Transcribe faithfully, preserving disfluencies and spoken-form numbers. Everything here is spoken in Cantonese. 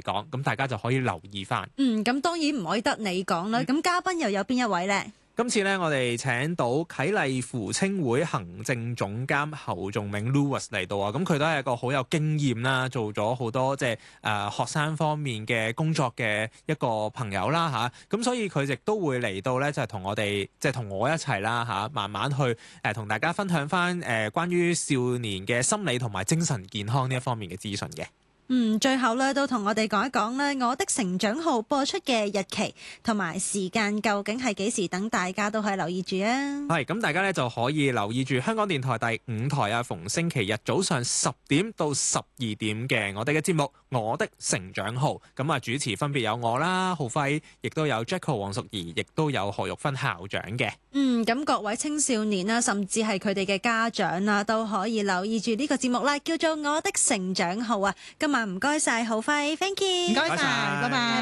講，咁大家就可以留意翻。 嗯，咁當然唔可以得你講啦。咁、嗯、嘉賓又有邊一位呢？ 今次咧，我哋請到啟勵扶青會行政總監侯仲銘 Louis 嚟到啊！咁佢都係一個好有經驗啦，做咗好多即係誒學生方面嘅工作嘅一個朋友啦嚇。咁、啊、所以佢亦都會嚟到咧，就係、是、同我哋即係同我一齊啦嚇，慢慢去誒同、呃、大家分享翻誒、呃、關於少年嘅心理同埋精神健康呢一方面嘅資訊嘅。 嗯，最後咧都同我哋講一講咧，我的成長號播出嘅日期同埋時間究竟係幾時，等大家都可以留意住啊。 係，咁大家咧就可以留意住香港電台第五台啊，逢星期日早上十點到十二點嘅我哋嘅節目《我的成長號》。咁啊，主持分別有我啦，浩輝，亦都有 Jacko 黃淑儀，亦都有何玉芬校長嘅。 嗯，咁各位青少年啦，甚至係佢哋嘅家長啦，都可以留意住呢個節目啦，叫做《我的成長號》啊。今日唔該晒浩輝 ，thank you， 唔該晒，拜拜。